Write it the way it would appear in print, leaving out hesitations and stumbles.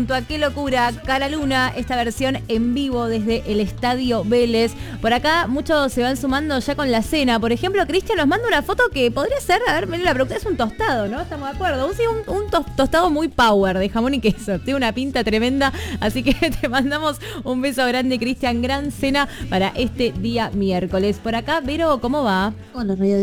Junto a Qué Locura, Cara Luna, esta versión en vivo desde el Estadio Vélez. Por acá muchos se van sumando ya con la cena. Por ejemplo, Cristian nos manda una foto que podría ser, a ver, miren la producción, es un tostado, ¿no? Estamos de acuerdo. Un tostado muy power de jamón y queso. Tiene una pinta tremenda, así que te mandamos un beso grande, Cristian. Gran cena para este día miércoles. Por acá, Vero, ¿cómo va? Hola, Radio